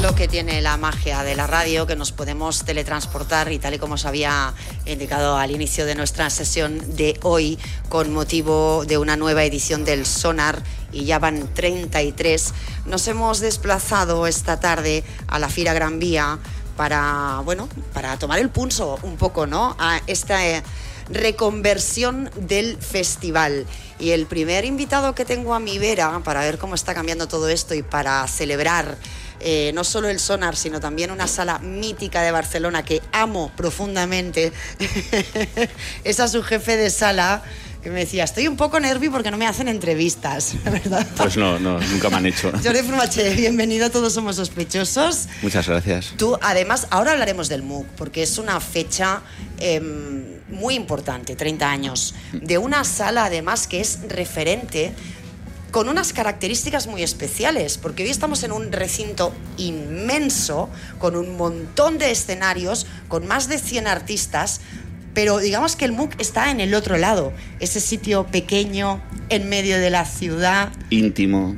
lo que tiene la magia de la radio, que nos podemos teletransportar, y tal y como os había indicado al inicio de nuestra sesión de hoy, con motivo de una nueva edición del Sonar, y ya van 33, nos hemos desplazado esta tarde a la Fira Gran Vía para tomar el pulso un poco, ¿no?, a esta reconversión del festival. Y el primer invitado que tengo a mi vera para ver cómo está cambiando todo esto y para celebrar no solo el Sonar, sino también una sala mítica de Barcelona que amo profundamente, es a su jefe de sala, que me decía, estoy un poco nervi porque no me hacen entrevistas, ¿verdad? Pues no, nunca me han hecho. Jordi Formache, bienvenido a Todos Somos Sospechosos. Muchas gracias. Tú, además, ahora hablaremos del MOOC, porque es una fecha muy importante, 30 años, de una sala, además, que es referente, con unas características muy especiales, porque hoy estamos en un recinto inmenso, con un montón de escenarios, con más de 100 artistas, pero digamos que el MOOC está en el otro lado, ese sitio pequeño, en medio de la ciudad. Íntimo,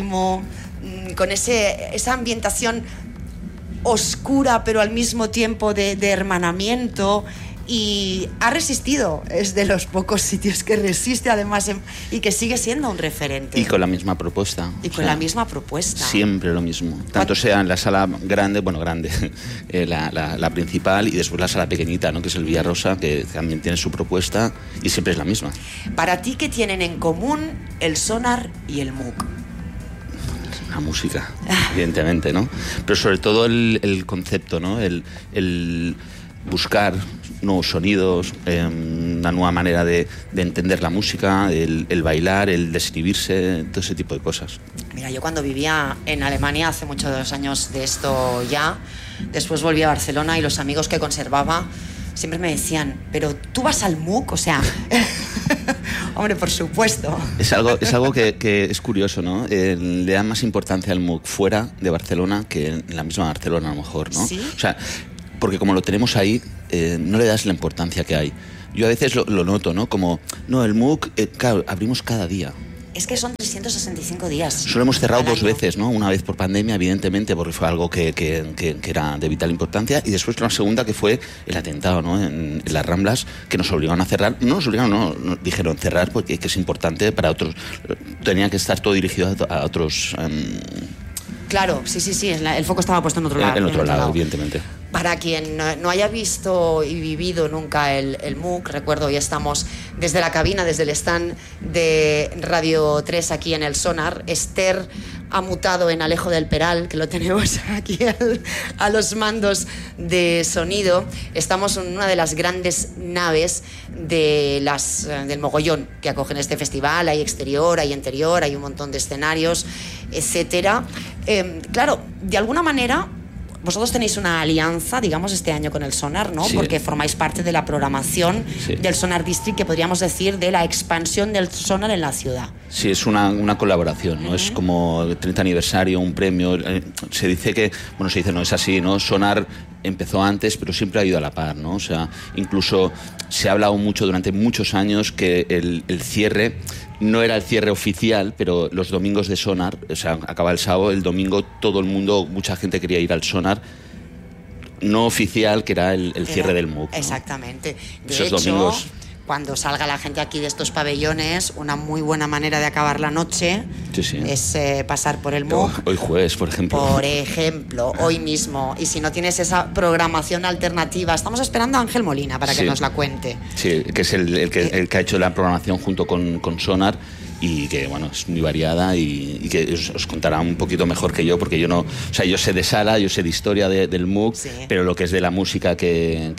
con esa ambientación oscura, pero al mismo tiempo de hermanamiento. Y ha resistido, es de los pocos sitios que resiste, además, y que sigue siendo un referente. Y con la misma propuesta. La misma propuesta. Siempre lo mismo. Tanto sea en la sala grande, la principal, y después la sala pequeñita, ¿no?, que es el Villarrosa, que también tiene su propuesta y siempre es la misma. Para ti, ¿qué tienen en común el Sonar y el MOOC? La música, evidentemente, ¿no? Pero sobre todo el concepto, ¿no? El buscar nuevos sonidos, una nueva manera de entender la música, el bailar, el describirse, todo ese tipo de cosas. Mira, yo cuando vivía en Alemania, hace muchos años de esto ya, después volví a Barcelona y los amigos que conservaba siempre me decían, pero tú vas al MOOC, o sea... Hombre, por supuesto. Es algo que es curioso, ¿no? Le dan más importancia al MOOC fuera de Barcelona que en la misma Barcelona, a lo mejor, ¿no? ¿Sí? O sea, porque como lo tenemos ahí, no le das la importancia que hay. Yo a veces lo noto, ¿no? Como, no, el MOOC, claro, abrimos cada día. Es que son 365 días. Solo hemos cerrado 2 veces, ¿no? Una vez por pandemia, evidentemente, porque fue algo que era de vital importancia, y después una segunda que fue el atentado, ¿no?, en las Ramblas, que nos obligaron a cerrar. No nos obligaron, nos dijeron cerrar porque es importante para otros. Tenía que estar todo dirigido a otros... Claro, sí, el foco estaba puesto en otro lado. En otro lado, evidentemente. Para quien no haya visto y vivido nunca el MOOC, recuerdo, hoy estamos desde la cabina, desde el stand de Radio 3 aquí en el Sonar. Esther ha mutado en Alejo del Peral, que lo tenemos aquí a los mandos de sonido. Estamos en una de las grandes naves del mogollón que acogen este festival. Hay exterior, hay interior, hay un montón de escenarios, etcétera. Claro, de alguna manera... Vosotros tenéis una alianza, digamos, este año con el Sonar, ¿no? Sí. Porque formáis parte de la programación del Sonar District, que podríamos decir de la expansión del Sonar en la ciudad. Sí, es una colaboración, ¿no? Es como el 30 aniversario, un premio. Se dice que, no es así, ¿no? Sonar empezó antes, pero siempre ha ido a la par, ¿no? O sea, incluso se ha hablado mucho durante muchos años que el cierre no era el cierre oficial, pero los domingos de Sonar, o sea, acaba el sábado, el domingo todo el mundo, mucha gente quería ir al Sonar no oficial, que era el cierre del MOOC, ¿no? Exactamente. De Esos hecho, domingos... cuando salga la gente aquí de estos pabellones, una muy buena manera de acabar la noche es pasar por el MOOC. Hoy jueves, por ejemplo. Por ejemplo, hoy mismo. Y si no tienes esa programación alternativa, estamos esperando a Ángel Molina para que nos la cuente. Sí, que es el que ha hecho la programación junto con Sonar, y que, es muy variada y que os contará un poquito mejor que yo, porque yo no... O sea, yo sé de sala, yo sé de historia del MOOC, pero lo que es de la música que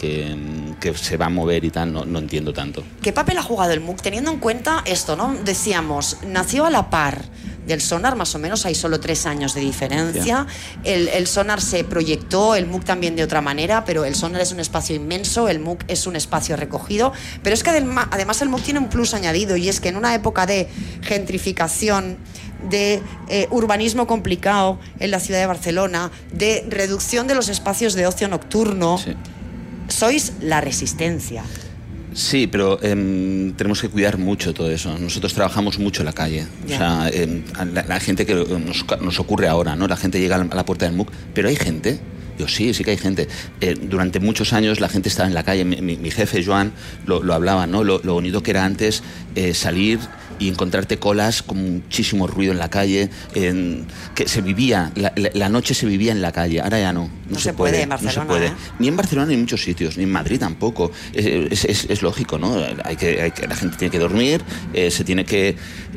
se va a mover y tal, no entiendo tanto. ¿Qué papel ha jugado el MOOC? Teniendo en cuenta esto, ¿no? Decíamos, nació a la par del Sonar, más o menos, hay solo 3 años de diferencia. El Sonar se proyectó, el MOOC también de otra manera, pero el Sonar es un espacio inmenso, el MOOC es un espacio recogido, pero es que además el MOOC tiene un plus añadido, y es que en una época de gentrificación, de urbanismo complicado en la ciudad de Barcelona, de reducción de los espacios de ocio nocturno, sois la resistencia. Sí, pero tenemos que cuidar mucho todo eso. Nosotros trabajamos mucho en la calle. O sea, la gente que nos ocurre ahora, ¿no? La gente llega a la puerta del MOOC, pero hay gente. Yo sí que hay gente. Durante muchos años la gente estaba en la calle. Mi jefe, Joan, lo hablaba, ¿no? Lo bonito que era antes salir y encontrarte colas con muchísimo ruido en la calle, que se vivía, la noche se vivía en la calle. Ahora ya no. No se puede en Barcelona. No se puede. Ni en Barcelona ni en muchos sitios, ni en Madrid tampoco. Es lógico, ¿no? La gente tiene que dormir, se tiene que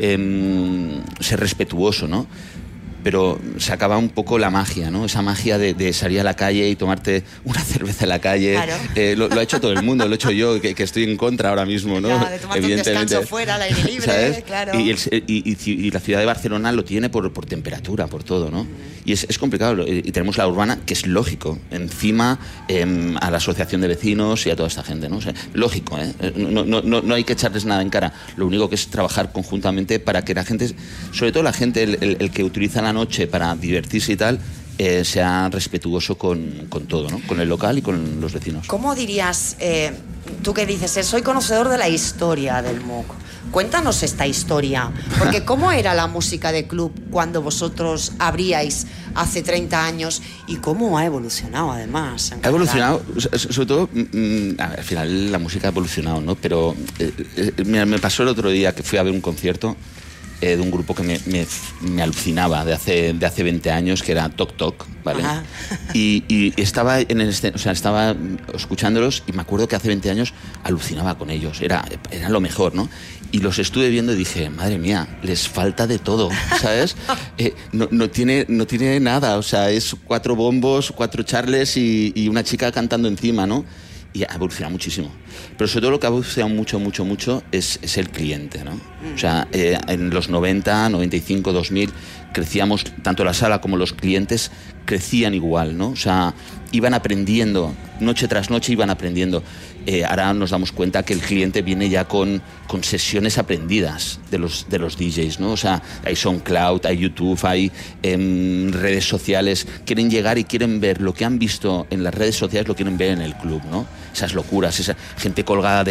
ser respetuoso, ¿no? Pero se acaba un poco la magia, ¿no? Esa magia de salir a la calle y tomarte una cerveza en la calle. Claro. Lo ha hecho todo el mundo, lo he hecho yo, que estoy en contra ahora mismo, ¿no? Ya, de tomarte un descanso fuera, al aire libre, ¿sabes? Claro. Y la ciudad de Barcelona lo tiene por temperatura, por todo, ¿no? Y es complicado. Y tenemos la urbana, que es lógico, encima a la asociación de vecinos y a toda esta gente, ¿no? O sea, lógico, ¿eh? No hay que echarles nada en cara. Lo único que es trabajar conjuntamente para que la gente, sobre todo la gente, el que utiliza la noche para divertirse y tal, sea respetuoso con todo, ¿no? Con el local y con los vecinos. ¿Cómo dirías, tú que dices, soy conocedor de la historia del MOOC? Cuéntanos esta historia, porque ¿cómo era la música de club cuando vosotros abríais hace 30 años y cómo ha evolucionado además? Ha evolucionado, sobre todo, al final la música ha evolucionado, ¿no? Pero mira, me pasó el otro día que fui a ver un concierto de un grupo que me alucinaba de hace 20 años, que era Toc Toc, ¿vale? Y estaba estaba escuchándolos y me acuerdo que hace 20 años alucinaba con ellos, era lo mejor, ¿no? Y los estuve viendo y dije, madre mía, les falta de todo, ¿sabes? No tiene nada, o sea, es 4 bombos, 4 charles y una chica cantando encima, ¿no? Y ha evolucionado muchísimo. Pero sobre todo lo que ha evolucionado mucho es el cliente, ¿no? O sea, en los 90, 95, 2000 crecíamos, tanto la sala como los clientes crecían igual, ¿no? O sea, iban aprendiendo, noche tras noche iban aprendiendo. Ahora nos damos cuenta que el cliente viene ya con sesiones aprendidas de los DJs, ¿no? O sea, hay SoundCloud, hay YouTube, hay redes sociales. Quieren llegar y quieren ver lo que han visto en las redes sociales, lo quieren ver en el club, ¿no? Esas locuras, esa gente colgada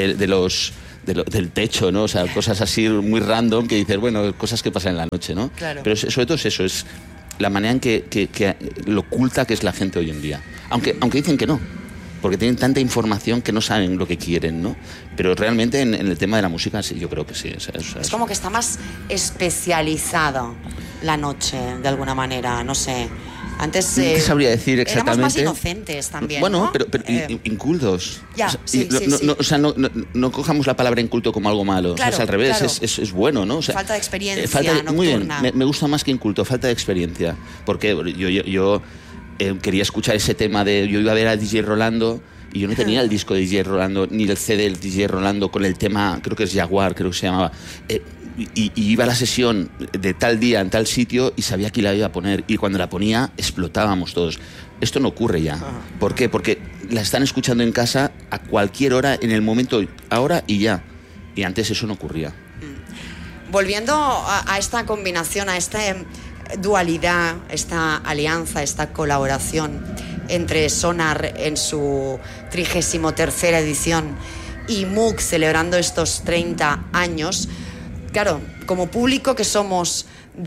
del techo, ¿no? O sea, cosas así muy random que dices, bueno, cosas que pasan en la noche, ¿no? Claro. Pero sobre todo es eso, es la manera en que lo oculta que es la gente hoy en día. Aunque dicen que no, porque tienen tanta información que no saben lo que quieren, ¿no? Pero realmente en el tema de la música sí, yo creo que sí. Es como que está más especializado la noche, de alguna manera, no sé. Antes ¿qué sabría decir exactamente? Éramos más inocentes también, bueno, ¿no? pero incultos. Ya, sí. O sea, no cojamos la palabra inculto como algo malo. Claro, o sea, es al revés, claro. es bueno, ¿no? O sea, falta de experiencia nocturna. Muy bien, me gusta más que inculto, falta de experiencia. Porque yo quería escuchar ese tema yo iba a ver a DJ Rolando y yo no tenía el disco de DJ Rolando ni el CD del DJ Rolando con el tema, creo que es Jaguar, creo que se llamaba. Y iba a la sesión de tal día en tal sitio y sabía que la iba a poner, y cuando la ponía explotábamos todos. Esto no ocurre ya. ¿Por qué? Porque la están escuchando en casa a cualquier hora, en el momento, ahora y ya. Y antes eso no ocurría. Volviendo a esta combinación, a esta dualidad, esta alianza, esta colaboración entre Sonar en su 33ª edición y MOOC celebrando estos 30 años, claro, como público que somos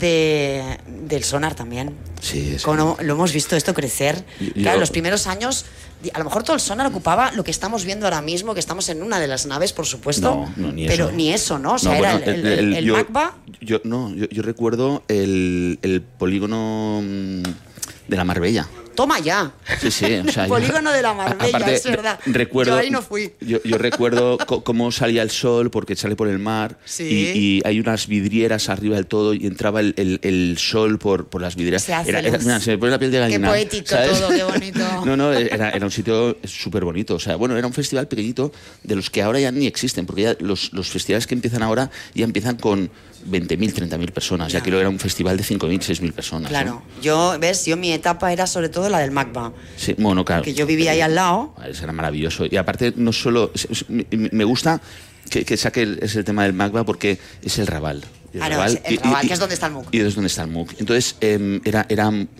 del Sonar también, sí. Lo hemos visto esto crecer. Claro, los primeros años, a lo mejor todo el Sonar ocupaba lo que estamos viendo ahora mismo, que estamos en una de las naves, por supuesto. No, ni pero eso. Ni eso, ¿no? O sea, era el MACBA. Yo recuerdo el polígono de la Marbella. Toma ya. Sí, o sea, Polígono de la Marbella, aparte, es verdad. Recuerdo, yo ahí no fui. Yo recuerdo cómo salía el sol, porque sale por el mar, sí. y hay unas vidrieras arriba del todo y entraba el sol por las vidrieras. Se me pone la piel de gallina. Qué poético, ¿sabes? Todo, qué bonito. No, era un sitio súper bonito. O sea, bueno, era un festival pequeñito de los que ahora ya ni existen, porque ya los festivales que empiezan ahora ya empiezan con 20.000, 30.000 personas. Ya que lo era un festival de 5.000, 6.000 personas. Claro. ¿No? Yo mi etapa era sobre todo la del MACBA. Sí, bueno, claro. Que yo vivía ahí al lado. Eso era maravilloso. Y aparte, no solo... Me gusta que saque ese tema del MACBA porque es el Raval. El Raval, que es donde está el MOOC. Y es donde está el MOOC. Entonces, era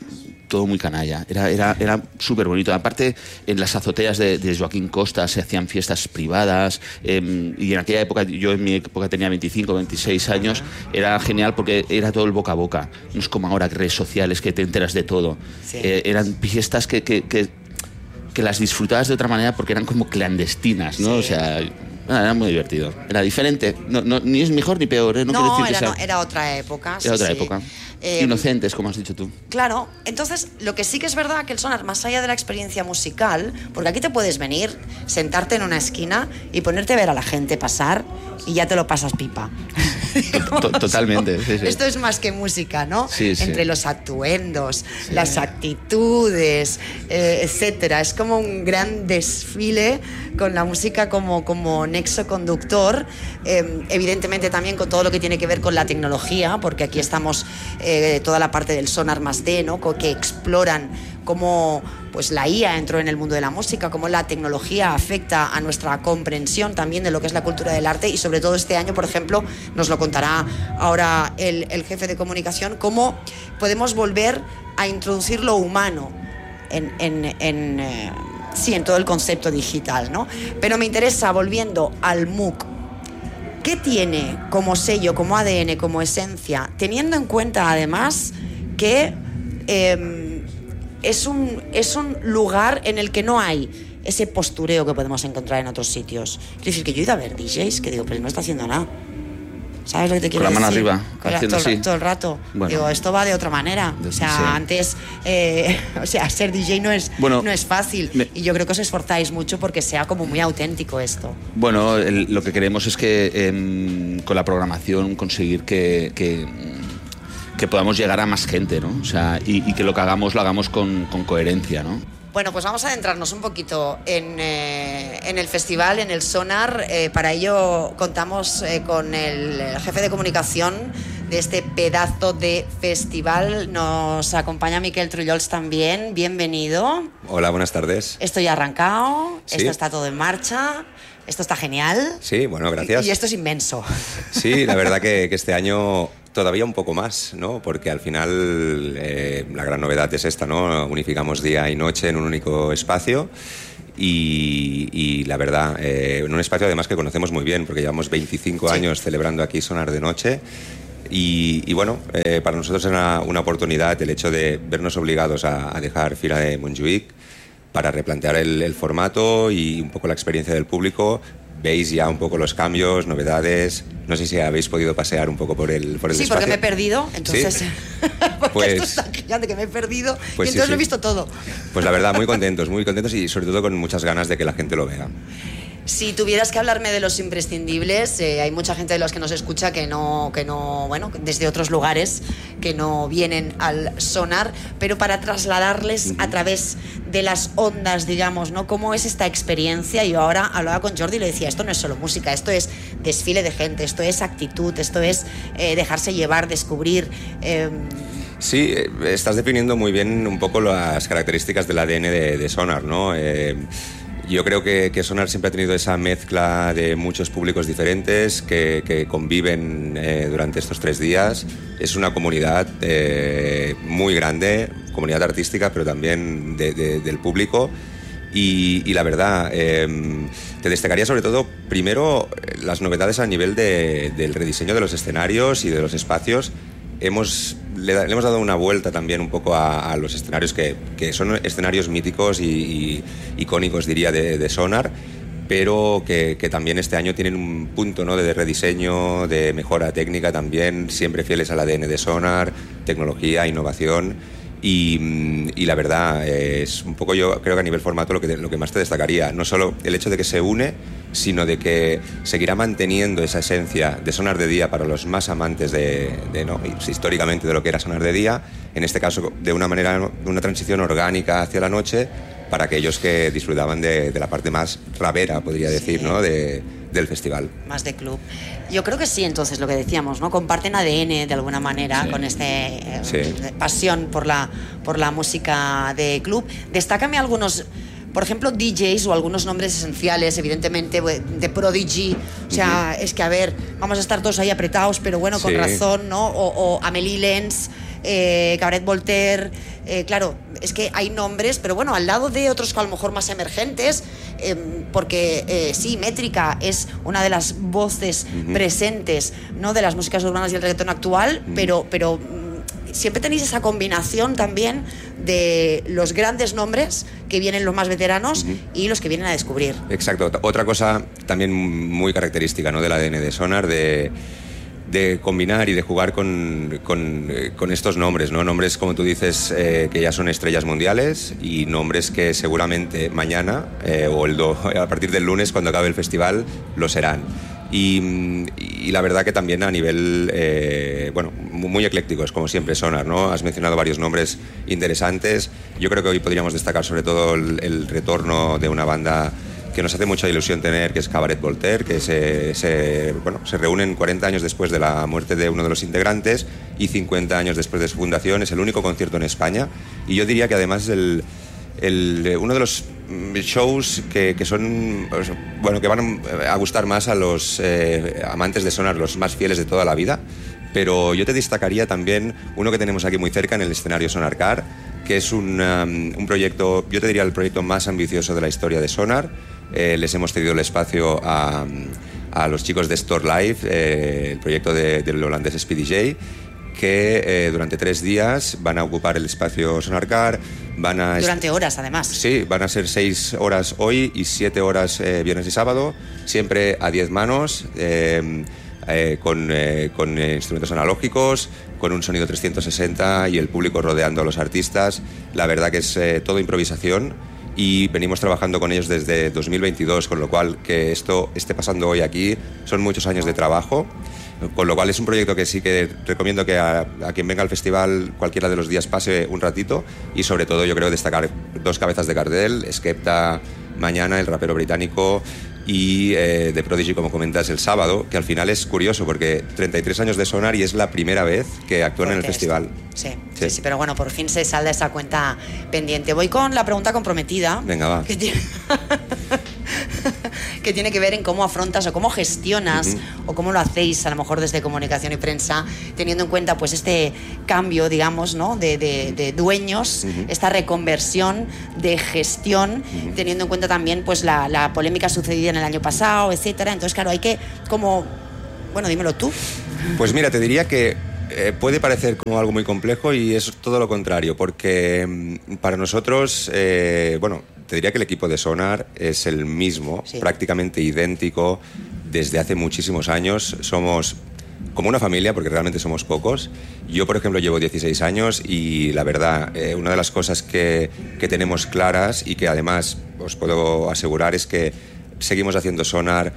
todo muy canalla. Era súper bonito. Aparte, en las azoteas de Joaquín Costa se hacían fiestas privadas, y en aquella época, yo en mi época tenía 25, 26 años, era genial porque era todo el boca a boca. No es como ahora redes sociales que te enteras de todo. Sí. Eran fiestas que las disfrutabas de otra manera porque eran como clandestinas, ¿no? Sí. O sea, era muy divertido. Era diferente. Ni es mejor ni peor, ¿eh? No quiero decir que era otra época. era otra sí. época. Inocentes, como has dicho tú. Claro, entonces lo que sí que es verdad que el sonar, más allá de la experiencia musical, porque aquí te puedes venir, sentarte en una esquina y ponerte a ver a la gente pasar y ya te lo pasas pipa. Totalmente, sí, sí. Esto es más que música, ¿no? Sí, sí. Entre los atuendos, las actitudes, etcétera. Es como un gran desfile con la música como nexo conductor, evidentemente también con todo lo que tiene que ver con la tecnología, porque aquí estamos toda la parte del sonar más D, ¿no? Que exploran cómo pues la IA entró en el mundo de la música, cómo la tecnología afecta a nuestra comprensión también de lo que es la cultura del arte, y sobre todo este año, por ejemplo, nos lo contará ahora el jefe de comunicación, cómo podemos volver a introducir lo humano en todo el concepto digital, ¿no? Pero me interesa, volviendo al MOOC, ¿qué tiene como sello, como ADN, como esencia, teniendo en cuenta además que es un lugar en el que no hay ese postureo que podemos encontrar en otros sitios? Quiero decir que yo he ido a ver DJs que digo, pero no está haciendo nada. ¿Sabes lo que te quiero decir? Con la mano arriba, haciendo así. Todo el rato. Bueno, digo, esto va de otra manera. O sea, sí. Antes, ser DJ no es fácil. Y yo creo que os esforzáis mucho porque sea como muy auténtico esto. Bueno, lo que queremos es que con la programación conseguir que podamos llegar a más gente, ¿no? O sea, y que lo que hagamos lo hagamos con coherencia, ¿no? Bueno, pues vamos a adentrarnos un poquito en el festival, en el Sonar. Para ello contamos con el jefe de comunicación de este pedazo de festival. Nos acompaña Miquel Trullols también. Bienvenido. Hola, buenas tardes. Esto ya ha arrancado, ¿Sí? Esto está todo en marcha, esto está genial. Sí, bueno, gracias. Y esto es inmenso. Sí, la verdad que este año todavía un poco más, ¿no? Porque al final la gran novedad es esta, ¿no? Unificamos día y noche en un único espacio y la verdad, en un espacio además que conocemos muy bien, porque llevamos 25 años celebrando aquí Sonar de Noche. Y bueno, para nosotros era una oportunidad el hecho de vernos obligados a dejar Fira de Montjuïc para replantear el formato y un poco la experiencia del público. Veis ya un poco los cambios, novedades. No sé si habéis podido pasear un poco por el espacio. Sí, porque me he perdido, entonces... ¿Sí? Porque pues, esto es tan gigante que me he perdido, pues y entonces sí. lo he visto todo. Pues la verdad, muy contentos y sobre todo con muchas ganas de que la gente lo vea. Si tuvieras que hablarme de los imprescindibles, hay mucha gente de los que nos escucha que no, bueno, desde otros lugares, que no vienen al Sonar, pero para trasladarles a través de las ondas, digamos, ¿no? ¿Cómo es esta experiencia? Yo ahora hablaba con Jordi y le decía, esto no es solo música, esto es desfile de gente, esto es actitud, esto es dejarse llevar, descubrir... Sí, estás definiendo muy bien un poco las características del ADN de Sonar, ¿no? Yo creo que Sonar siempre ha tenido esa mezcla de muchos públicos diferentes que conviven durante estos 3 días. Es una comunidad muy grande, comunidad artística, pero también del público. Y la verdad, te destacaría sobre todo, primero, las novedades a nivel del rediseño de los escenarios y de los espacios. Le hemos dado una vuelta también un poco a los escenarios que son escenarios míticos y icónicos, diría, de Sonar, pero que también este año tienen un punto, ¿no?, de rediseño, de mejora técnica también, siempre fieles al ADN de Sonar, tecnología, innovación. Y la verdad, es un poco, yo creo que a nivel formato lo que más te destacaría, no solo el hecho de que se une, sino de que seguirá manteniendo esa esencia de Sonar de día para los más amantes ¿no?, históricamente de lo que era Sonar de día, en este caso de una manera, una transición orgánica hacia la noche, para aquellos que disfrutaban de la parte más rapera, podría decir, ¿no?, del festival. Más de club. Yo creo que sí, entonces, lo que decíamos, ¿no? Comparten ADN de alguna manera, con pasión por la música de club. Destácame algunos, por ejemplo, DJs o algunos nombres esenciales, evidentemente, de Prodigy. O sea, es que, a ver, vamos a estar todos ahí apretados, pero bueno, con razón, ¿no? O Amelie Lenz. Cabaret Voltaire, claro, es que hay nombres, pero bueno, al lado de otros a lo mejor más emergentes, porque sí, Métrica es una de las voces presentes, ¿no?, de las músicas urbanas y el reggaetón actual, pero siempre tenéis esa combinación también de los grandes nombres que vienen los más veteranos y los que vienen a descubrir. Exacto. Otra cosa también muy característica, ¿no?, del ADN de Sonar, de combinar y de jugar con estos nombres, ¿no? Nombres, como tú dices, que ya son estrellas mundiales, y nombres que seguramente mañana o a partir del lunes, cuando acabe el festival, lo serán. Y la verdad que también a nivel, muy eclécticos, como siempre, Sonar, ¿no? Has mencionado varios nombres interesantes. Yo creo que hoy podríamos destacar sobre todo el retorno de una banda que nos hace mucha ilusión tener, que es Cabaret Voltaire, que se reúnen 40 años después de la muerte de uno de los integrantes y 50 años después de su fundación. Es el único concierto en España, y yo diría que además uno de los shows que van a gustar más a los amantes de Sonar, los más fieles de toda la vida. Pero yo te destacaría también uno que tenemos aquí muy cerca en el escenario Sonar Car, que es un proyecto, yo te diría el proyecto más ambicioso de la historia de Sonar. Les hemos cedido el espacio a los chicos de Store Live, el proyecto del holandés Speedy J, que durante 3 días van a ocupar el espacio Sonar Car. Durante horas, además. Sí, van a ser 6 horas hoy y 7 horas viernes y sábado, siempre a 10 manos, con instrumentos analógicos, con un sonido 360 y el público rodeando a los artistas. La verdad que es todo improvisación, y venimos trabajando con ellos desde 2022, con lo cual que esto esté pasando hoy aquí son muchos años de trabajo, con lo cual es un proyecto que sí que recomiendo que a quien venga al festival cualquiera de los días pase un ratito, y sobre todo yo creo destacar 2 cabezas de cartel: Skepta mañana, el rapero británico, y The Prodigy, como comentas, el sábado, que al final es curioso porque 33 años de Sonar y es la primera vez que actúan en el festival. Sí, pero bueno, por fin se salda esa cuenta pendiente. Voy con la pregunta comprometida. Venga, va. Que tiene que ver en cómo afrontas o cómo gestionas o cómo lo hacéis, a lo mejor desde comunicación y prensa, teniendo en cuenta pues este cambio, digamos, ¿no?, de dueños, esta reconversión de gestión, teniendo en cuenta también pues la polémica sucedida en el año pasado, etcétera. Entonces, claro, hay que dímelo tú. Pues mira, te diría que puede parecer como algo muy complejo, y es todo lo contrario, porque para nosotros, te diría que el equipo de Sonar es el mismo, prácticamente idéntico desde hace muchísimos años. Somos como una familia, porque realmente somos pocos. Yo, por ejemplo, llevo 16 años y la verdad, una de las cosas que tenemos claras y que además os puedo asegurar es que seguimos haciendo Sonar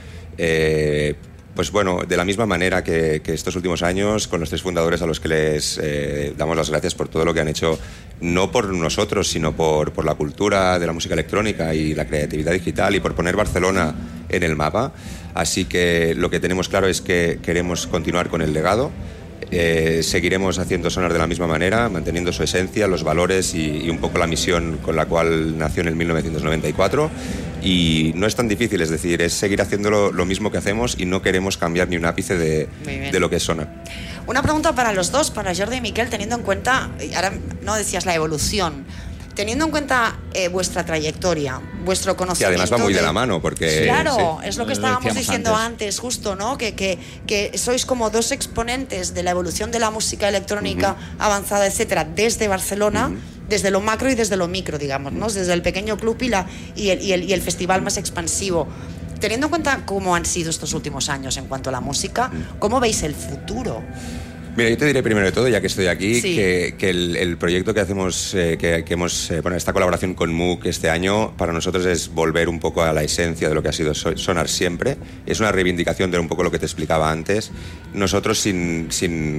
de la misma manera que estos últimos años, con los 3 fundadores a los que les damos las gracias por todo lo que han hecho, no por nosotros, sino por la cultura de la música electrónica y la creatividad digital, y por poner Barcelona en el mapa. Así que lo que tenemos claro es que queremos continuar con el legado. Seguiremos haciendo Sonar de la misma manera, manteniendo su esencia, los valores y un poco la misión con la cual nació en el 1994. Y no es tan difícil, es decir, es seguir haciendo lo mismo que hacemos, y no queremos cambiar ni un ápice de lo que es Sonar. Una pregunta para los dos, para Jordi y Miquel, teniendo en cuenta, ahora no decías la evolución, teniendo en cuenta vuestra trayectoria, vuestro conocimiento... Que además va muy de la mano, porque... Claro, es lo que estábamos diciendo antes, justo, ¿no? Que sois como 2 exponentes de la evolución de la música electrónica avanzada, etcétera, desde Barcelona, desde lo macro y desde lo micro, digamos, ¿no? Desde el pequeño club y el festival más expansivo. Teniendo en cuenta cómo han sido estos últimos años en cuanto a la música, ¿cómo veis el futuro? Mira, yo te diré primero de todo, ya que estoy aquí, que el proyecto que hacemos, esta colaboración con MOOC este año, para nosotros es volver un poco a la esencia de lo que ha sido Sonar siempre. Es una reivindicación de un poco lo que te explicaba antes. Nosotros sin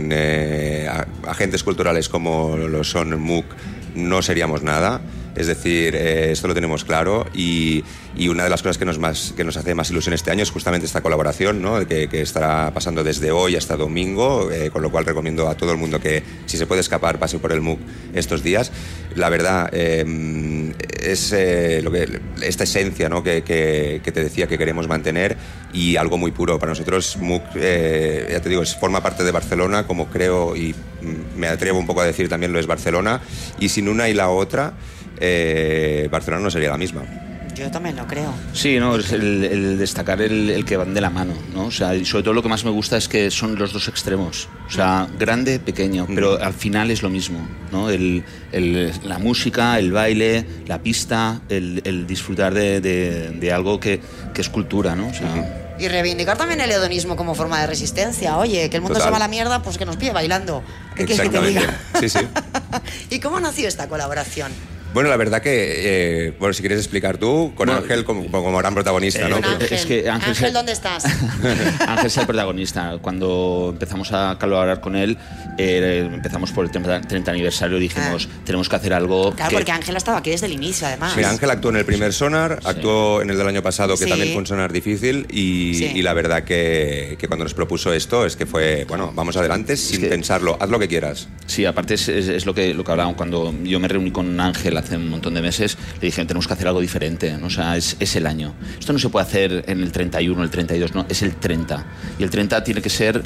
agentes culturales como lo son MOOC no seríamos nada. Es decir, esto lo tenemos claro, y una de las cosas que nos hace más ilusión este año es justamente esta colaboración, ¿no? que estará pasando desde hoy hasta domingo, con lo cual recomiendo a todo el mundo que, si se puede escapar, pase por el MOOC estos días. La verdad, es esta esencia, ¿no? que te decía que queremos mantener, y algo muy puro. Para nosotros MOOC, ya te digo, forma parte de Barcelona, como creo, y me atrevo un poco a decir también lo es Barcelona, y sin una y la otra, Barcelona no sería la misma. Yo también lo creo. Sí, no, es el destacar el que van de la mano, ¿no? O sea, y sobre todo lo que más me gusta es que son los dos extremos. O sea, grande, pequeño, pero al final es lo mismo, ¿no? La música, el baile, la pista, el disfrutar de algo que es cultura, ¿no? O sea, y reivindicar también el hedonismo como forma de resistencia. Oye, que el mundo se va a la mierda, pues que nos pille bailando. ¿Qué quieres que te diga? Sí, sí. ¿Y cómo nació esta colaboración? Bueno, la verdad que, bueno, si quieres explicar tú, con Ángel como gran protagonista, ¿no? Ángel, es que Ángel, ¿dónde estás? Ángel es el protagonista. Cuando empezamos a colaborar con él, empezamos por el 30 aniversario, dijimos, tenemos que hacer algo. Claro, porque Ángel ha estado aquí desde el inicio, además. Mira, Ángel actuó en el primer Sonar, actuó en el del año pasado, que también fue un Sonar difícil, y la verdad que cuando nos propuso esto es que fue, bueno, vamos adelante sin pensarlo, haz lo que quieras. Sí, aparte es lo que hablábamos cuando yo me reuní con Ángel hace un montón de meses, le dije, tenemos que hacer algo diferente, ¿no? O sea, es el año. Esto no se puede hacer en el 31, el 32, no, es el 30. Y el 30 tiene que ser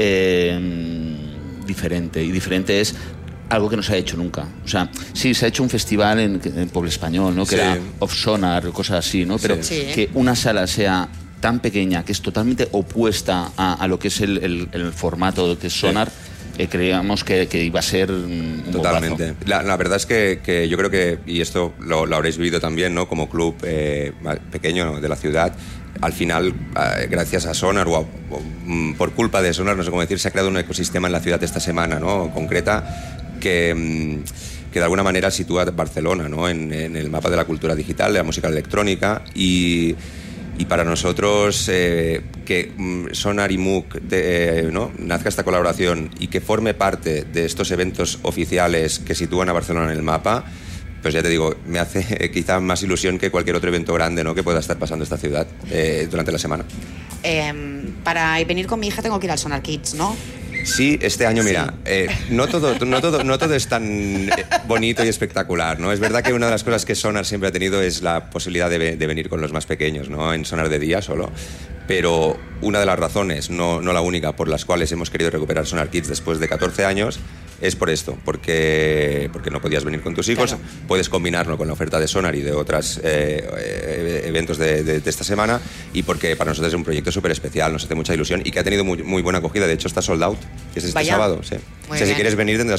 diferente, y diferente es algo que no se ha hecho nunca. O sea, sí, se ha hecho un festival en Pueblo Español, ¿no? Que era Off Sonar, cosas así, ¿no? Pero que una sala sea tan pequeña, que es totalmente opuesta a lo que es el formato que es Sonar, creíamos que iba a ser un totalmente. La verdad es que yo creo que, y esto lo habréis vivido también, ¿no? Como club pequeño de la ciudad, al final, gracias a Sonar o por culpa de Sonar, no sé cómo decir, se ha creado un ecosistema en la ciudad esta semana, ¿no? Concreta, que de alguna manera sitúa Barcelona, ¿no? en el mapa de la cultura digital, de la música electrónica, y para nosotros que Sonar y MOOC ¿no? nazca esta colaboración y que forme parte de estos eventos oficiales que sitúan a Barcelona en el mapa, pues ya te digo, me hace quizá más ilusión que cualquier otro evento grande, ¿no? que pueda estar pasando esta ciudad durante la semana. Para venir con mi hija tengo que ir al Sonar Kids, ¿no? Sí, este año, mira, no todo es tan bonito y espectacular, ¿no? Es verdad que una de las cosas que Sonar siempre ha tenido es la posibilidad de venir con los más pequeños, ¿no? En Sonar de día solo. Pero una de las razones, no la única, por las cuales hemos querido recuperar Sonar Kids después de 14 años, es por esto, porque no podías venir con tus hijos, claro. Puedes combinarlo con la oferta de Sonar y de otros eventos de esta semana, y porque para nosotros es un proyecto súper especial, nos hace mucha ilusión y que ha tenido muy buena acogida. De hecho está sold out, que es este sábado. Sí. O sea, si quieres venir tendrás